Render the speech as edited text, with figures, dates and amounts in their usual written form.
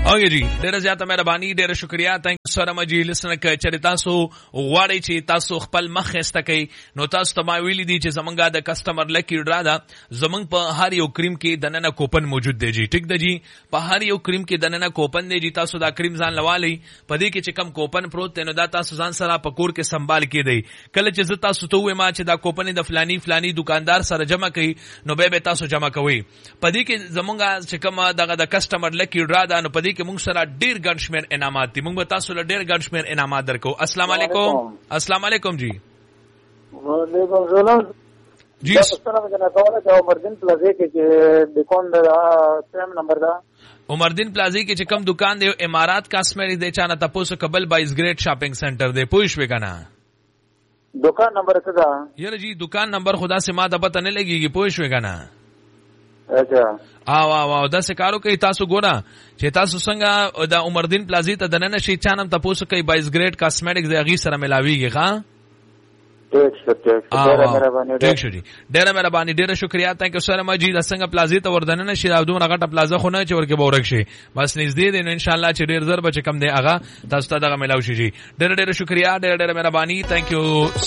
اوګه جی ډیره زیاته مهرباني ډیره شکریا تانک سره مجي لسنه کې چې تاسو غواړئ چې تاسو خپل مخ خسته کوي نو تاسو ته ما ویلي دي چې زمونږه د کسٹمر لکی ډرا دا زمونږ په هر یو کریم کې دننه کوپن موجود دی جی ټیک دی جی په هر یو کریم کې دننه کوپن دی جی تاسو دا کریم ځان لوالي پدې کې چې کم کوپن پروت دی نو دا تاسو ځان سره پکور کې سنبال کې دی کله چې زه تاسو ته وایم چې دا کوپن د فلانی دکاندار سره جمع کړي نو به تاسو جمع کوي پدې کې زمونږه چې کوم دغه د کسٹمر لکی ډرا دا نو پدې کې موږ سره ډیر ګڼ شمیر انعامات دي موږ تاسو له ډیر ګڼ شمیر انعامات درکو السلام علیکم جی وعلیکم السلام جی سلام جناب عمردین پلازا کې چې دکان دا سیم نمبر دا عمردین پلازا کې چې کم دکان دی امارات کاسمیټک دی چانه تاسو قبل 22 گریډ شاپینګ سنټر دی پوښښ وکنه دکان نمبر څه دا یاره جی دکان نمبر خدا سے ما د پته نه لګیږي پوښښ وکنه اچھا او دا سکارو کوي تاسو ګورا چې تاسو څنګه د عمردین پلازا ته دننه شي چانم تاسو کوي 22 گریډ کاسمیټک دی غي سره ملاويږي ښا ٹھیک شو جی ډیره مهرباني ډیره شکریا تانک سره مجید څنګه پلازا ته وردننه شي او دوه غټه پلازا خو نه چې ورکه بورک شي بس نږدې دي نو ان شاء الله چې ډیر زر بچ کم دی هغه تاسو ته دغه ملاوي شي جی ډیره شکریا ډیره مهرباني تانک یو